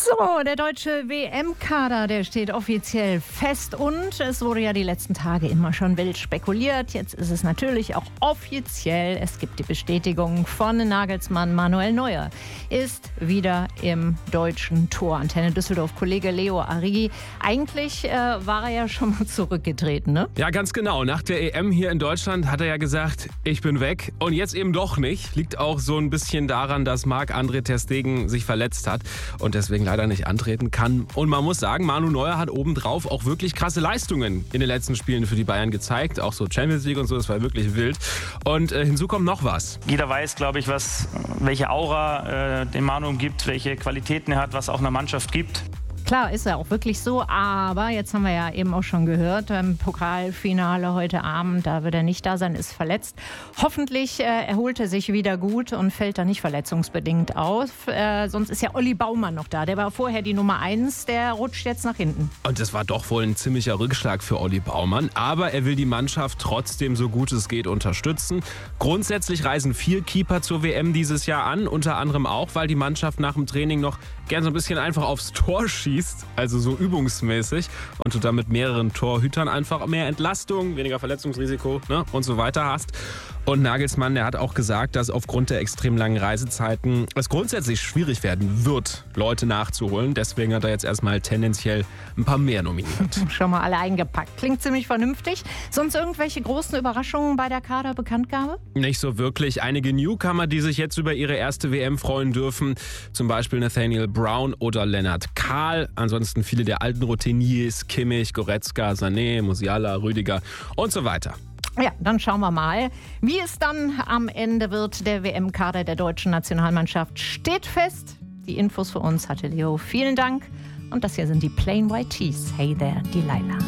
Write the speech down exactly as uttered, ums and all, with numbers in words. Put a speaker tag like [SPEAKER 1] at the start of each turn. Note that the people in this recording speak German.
[SPEAKER 1] So, der deutsche W M-Kader, der steht offiziell fest und es wurde ja die letzten Tage immer schon wild spekuliert. Jetzt ist es natürlich auch offiziell. Es gibt die Bestätigung von Nagelsmann. Manuel Neuer ist wieder im deutschen Tor. Antenne Düsseldorf, Kollege Leo Arrighi. Eigentlich äh, war er ja schon mal zurückgetreten, ne?
[SPEAKER 2] Ja, ganz genau. Nach der E M hier in Deutschland hat er ja gesagt, ich bin weg. Und jetzt eben doch nicht. Liegt auch so ein bisschen daran, dass Marc-André ter Stegen sich verletzt hat und deswegen leider nicht antreten kann. Und man muss sagen, Manu Neuer hat obendrauf auch wirklich krasse Leistungen in den letzten Spielen für die Bayern gezeigt. Auch so Champions League und so, das war wirklich wild. Und äh, hinzu kommt noch was.
[SPEAKER 3] Jeder weiß, glaube ich, was, welche Aura äh, den Manu umgibt, welche Qualitäten er hat, was auch einer Mannschaft gibt.
[SPEAKER 1] Klar, ist er auch wirklich so, aber jetzt haben wir ja eben auch schon gehört, im Pokalfinale heute Abend, da wird er nicht da sein, ist verletzt. Hoffentlich äh, erholt er sich wieder gut und fällt da nicht verletzungsbedingt auf. Äh, sonst ist ja Olli Baumann noch da, der war vorher die Nummer eins, der rutscht jetzt nach hinten.
[SPEAKER 2] Und das war doch wohl ein ziemlicher Rückschlag für Olli Baumann, aber er will die Mannschaft trotzdem so gut es geht unterstützen. Grundsätzlich reisen vier Keeper zur W M dieses Jahr an, unter anderem auch, weil die Mannschaft nach dem Training noch gern so ein bisschen einfach aufs Tor schießt, also so übungsmäßig, und du dann mit mehreren Torhütern einfach mehr Entlastung, weniger Verletzungsrisiko, ne, und so weiter hast. Und Nagelsmann, der hat auch gesagt, dass aufgrund der extrem langen Reisezeiten es grundsätzlich schwierig werden wird, Leute nachzuholen. Deswegen hat er jetzt erstmal tendenziell ein paar mehr nominiert.
[SPEAKER 1] Schon mal alle eingepackt. Klingt ziemlich vernünftig. Sonst irgendwelche großen Überraschungen bei der Kaderbekanntgabe?
[SPEAKER 2] Nicht so wirklich. Einige Newcomer, die sich jetzt über ihre erste W M freuen dürfen. Zum Beispiel Nathaniel Brown oder Lennart Kahl. Ansonsten viele der alten Routiniers, Kimmich, Goretzka, Sané, Musiala, Rüdiger und so weiter.
[SPEAKER 1] Ja, dann schauen wir mal, wie es dann am Ende wird. Der W M-Kader der deutschen Nationalmannschaft steht fest. Die Infos für uns hatte Leo. Vielen Dank. Und das hier sind die Plain White Tees. Hey there, Delilah.